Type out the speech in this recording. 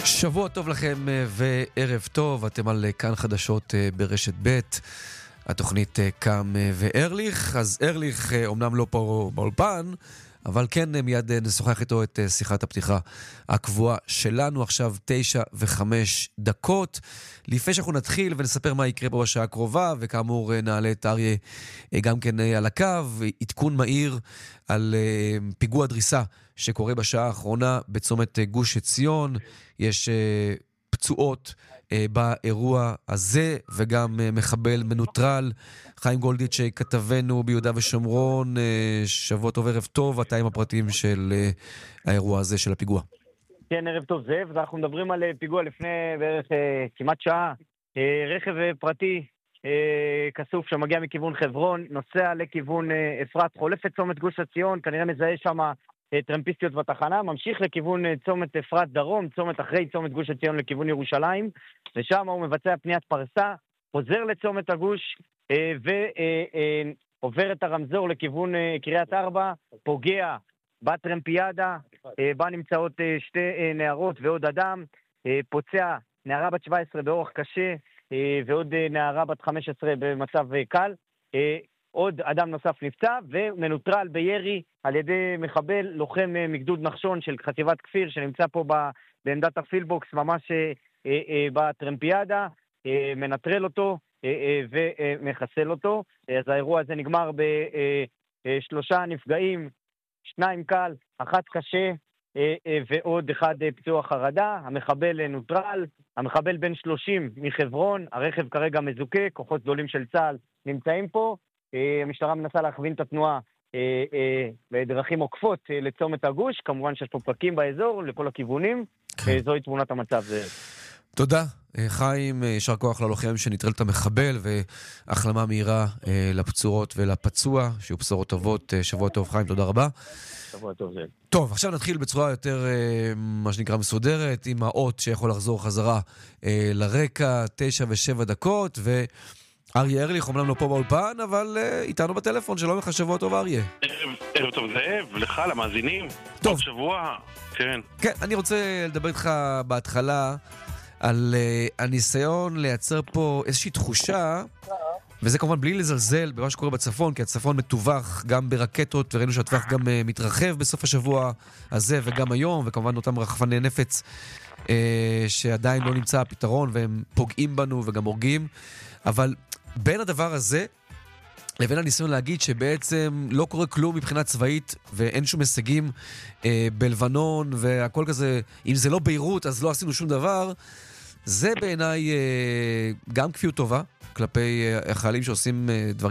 שבוע טוב לכם וערב טוב, אתם על כאן חדשות ברשת ב', התוכנית קם וארליך. אז ארליך אומנם לא פה באולפן, אבל כן מיד נשוחח איתו את שיחת הפתיחה הקבועה שלנו. עכשיו 9:05. לפני שאנחנו נתחיל ונספר מה יקרה פה בשעה הקרובה, וכאמור נעלה את אריה גם כן על הקו, עדכון מהיר על פיגוע דריסה שקורה בשעה האחרונה בצומת גוש עציון. יש פצועות באירוע הזה, וגם מחבל מנוטרל. חיים גולדיץ' כתבנו ביהודה ושומרון, שבוע טוב, ערב טוב, אתה עם הפרטים של האירוע הזה, של הפיגוע. כן, ערב טוב זאב, אנחנו מדברים על פיגוע לפני בערך כמעט שעה. רכב פרטי כסוף שמגיע מכיוון חברון, נוסע לכיוון אפרת, חולף את צומת גוש עציון, כנראה מזהה שם טרמפיסטיות בתחנה, ממשיך לכיוון צומת אפרת דרום, צומת אחרי צומת גוש עציון לכיוון ירושלים, ושם הוא מבצע פניית פרסה, חוזר לצומת הגוש ועובר את הרמזור לכיוון קריית ארבע, פוגע בטרמפיאדה, בה נמצאות שתי נערות ועוד אדם, פוצע נערה בת 17 באורח קשה ועוד נערה בת 15 במצב קל. עוד אדם נוסף נפצע ומנוטרל בירי על ידי מחבל לוחם מגדוד נחשון של חטיבת כפיר שנמצא פה בעמדת הפילבוקס ממש בטרמפיאדה, מנטרל אותו ומחסל אותו. אז האירוע הזה נגמר בשלושה נפגעים, 2 קל, 1 קשה ועוד 1 פצוע חרדה. המחבל נוטרל, המחבל בן 30 מחברון, הרכב כרגע מזוקה, כוחות גדולים של צה"ל נמצאים פה. המשטרה מנסה להכווין את התנועה בדרכים עוקפות לצומת הגוש, כמובן שיש פה פקקים באזור לכל הכיוונים. זוהי תמונת המצב. תודה חיים, ישר כוח ללוחם שנטרל את המחבל, והחלמה מהירה לפצועות ולפצוע, שיהיו בשורות טובות. שבוע טוב חיים, תודה רבה. שבוע טוב זה. טוב, עכשיו נתחיל בצורה יותר מה שנקרא מסודרת, עם האות שיכול לחזור חזרה לרקע. 9:07, אריה ארליך אומנם לא פה באולפן, אבל איתנו בטלפון. שלום לך, שבוע טוב אריה. ערב טוב זאב, לך למאזינים. טוב. שבוע, כן. כן, אני רוצה לדבר איתך בהתחלה על הניסיון לייצר פה איזושהי תחושה, וזה כמובן בלי לזלזל במה שקורה בצפון, כי הצפון מטווח גם ברקטות, וראינו שהטווח גם מתרחב בסוף השבוע הזה וגם היום, וכמובן אותם רחפני נפץ שעדיין לא נמצא הפתרון, והם פוגעים בנו וגם הורגים. אבל בין הדבר הזה לבין הניסיון להגיד שבעצם לא קורה כלום מבחינה צבאית ואין שום הישגים בלבנון והכל כזה, אם זה לא ביירות אז לא עשינו שום דבר, זה בעיניי גם כפיות טובה כלפי החיילים שעושים דברים